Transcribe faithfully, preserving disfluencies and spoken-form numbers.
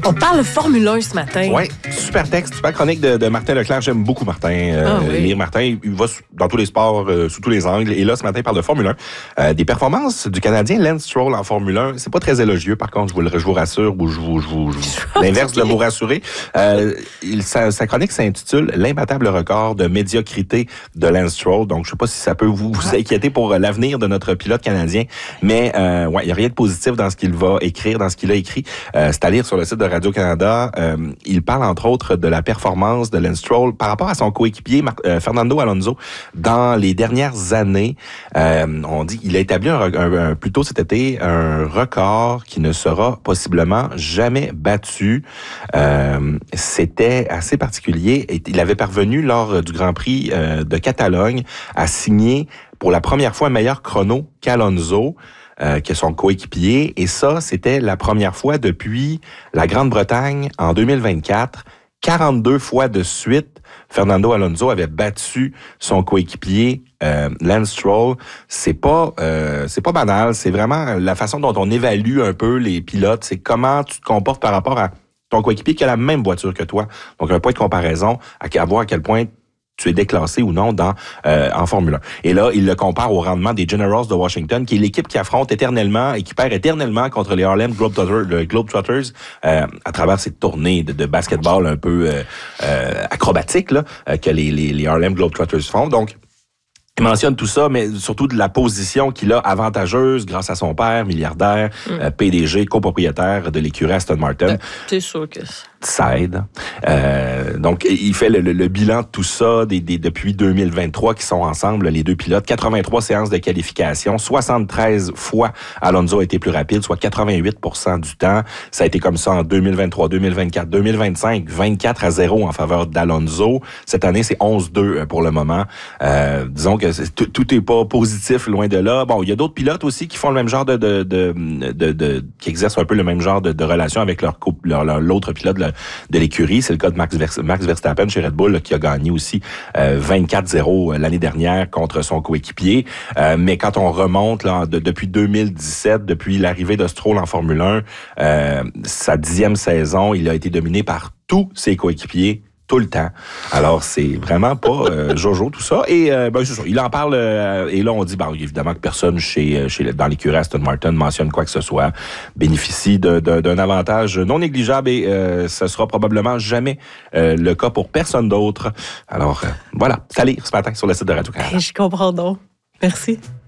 On parle Formule un ce matin. Oui, super texte, super chronique de, de Martin Leclerc. J'aime beaucoup Martin. Euh, ah, oui. Lire Martin, il va dans tous les sports, euh, sous tous les angles. Et là, ce matin, il parle de Formule un. Euh, des performances du Canadien Lance Stroll en Formule un. C'est pas très élogieux, par contre, je vous, le, je vous rassure, ou je vous... Je vous, je vous l'inverse de vous rassurer. Euh, il, sa, sa chronique s'intitule « L'imbattable record de médiocrité de Lance Stroll ». Donc, je sais pas si ça peut vous, vous inquiéter pour l'avenir de notre pilote canadien, mais euh, ouais, il n'y a rien de positif dans ce qu'il va écrire, dans ce qu'il a écrit. Euh, c'est à lire sur le site de Radio-Canada. Euh, il parle, entre autres, de la performance de Lance Stroll par rapport à son coéquipier Mar- euh, Fernando Alonso. Dans les dernières années, euh, on dit qu'il a établi un, un, un, plus tôt cet été un record qui ne sera possiblement jamais battu. Euh, c'était assez particulier. Et il avait parvenu, lors du Grand Prix euh, de Catalogne, à signer pour la première fois un meilleur chrono qu'Alonso. Euh, que son coéquipier. Et ça, c'était la première fois depuis la Grande-Bretagne en deux mille vingt-quatre. quarante-deux fois de suite, Fernando Alonso avait battu son coéquipier euh, Lance Stroll. C'est pas, euh, c'est pas banal. C'est vraiment la façon dont on évalue un peu les pilotes. C'est comment tu te comportes par rapport à ton coéquipier qui a la même voiture que toi. Donc, un point de comparaison à, à voir à quel point tu es déclassé ou non dans euh, en Formule un. Et là, il le compare au rendement des Generals de Washington, qui est l'équipe qui affronte éternellement et qui perd éternellement contre les Harlem Globetrotters, le Globetrotters euh, à travers cette tournée de, de basketball un peu euh, euh, acrobatique là, euh, que les, les, les Harlem Globetrotters font. Donc, il mentionne tout ça, mais surtout de la position qu'il a avantageuse grâce à son père, milliardaire, mm. euh, P D G, copropriétaire de l'écurie Aston Martin. C'est sûr que ça aide. Euh, donc, il fait le, le, le bilan de tout ça des, des, depuis deux mille vingt-trois qui sont ensemble, les deux pilotes. quatre-vingt-trois séances de qualification. soixante-treize fois Alonso a été plus rapide, soit quatre-vingt-huit pour cent du temps. Ça a été comme ça en deux mille vingt-trois, deux mille vingt-quatre, deux mille vingt-cinq. vingt-quatre à zéro en faveur d'Alonso. Cette année, c'est onze deux pour le moment. Euh, disons que tout, tout est pas positif, loin de là. Bon, il y a d'autres pilotes aussi qui font le même genre de... de, de, de, de qui exercent un peu le même genre de, de relation avec leur, couple, leur, leur l'autre pilote de, de l'écurie. C'est le cas de Max, Vers, Max Verstappen chez Red Bull, là, qui a gagné aussi euh, vingt-quatre zéro l'année dernière contre son coéquipier. Euh, mais quand on remonte là, de, depuis deux mille dix-sept, depuis l'arrivée de Stroll en Formule un, euh, sa dixième saison, il a été dominé par tous ses coéquipiers tout le temps. Alors, c'est vraiment pas euh, Jojo, tout ça. Et euh, ben, c'est sûr, il en parle, euh, et là, on dit, ben, évidemment que personne chez, chez dans l'écurie Aston Martin mentionne quoi que ce soit, bénéficie de, de, d'un avantage non négligeable, et euh, ce sera probablement jamais euh, le cas pour personne d'autre. Alors, euh, voilà, c'est à lire ce matin sur le site de Radio-Canada. Je comprends donc. Merci.